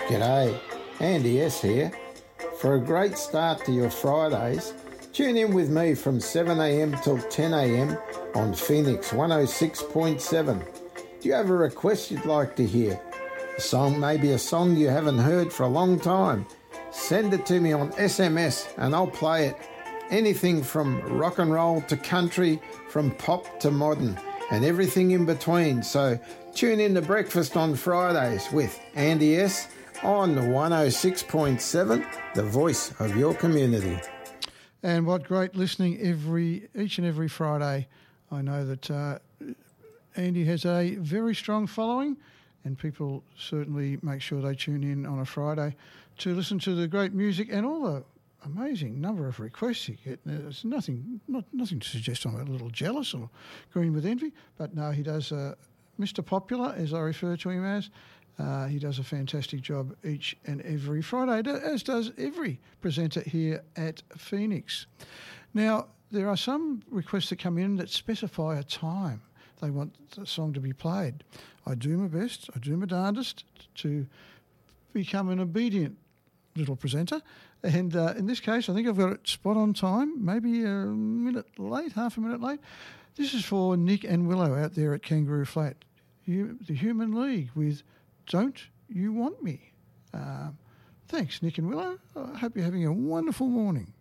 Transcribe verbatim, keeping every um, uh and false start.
G'day, Andy S here. For a great start to your Fridays, tune in with me from seven a m till ten a m on Phoenix one oh six point seven. Do you have a request you'd like to hear? A song, maybe a song you haven't heard for a long time? Send it to me on S M S and I'll play it. Anything from rock and roll to country, from pop to modern, and everything in between. So tune in to Breakfast on Fridays with Andy S on one oh six point seven, the voice of your community. And what great listening every each and every Friday. I know that uh, Andy has a very strong following, and people certainly make sure they tune in on a Friday to listen to the great music and all the amazing number of requests you get. There's nothing, not nothing to suggest I'm a little jealous or green with envy, but no, he does. Uh, Mister Popular, as I refer to him as, uh, he does a fantastic job each and every Friday, as does every presenter here at Phoenix. Now, there are some requests that come in that specify a time they want the song to be played. I do my best, I do my darndest to become an obedient little presenter. And uh, in this case, I think I've got it spot on time, maybe a minute late, half a minute late. This is for Nick and Willow out there at Kangaroo Flat. You, the Human League with Don't You Want Me. Uh, thanks, Nick and Willow. I hope you're having a wonderful morning.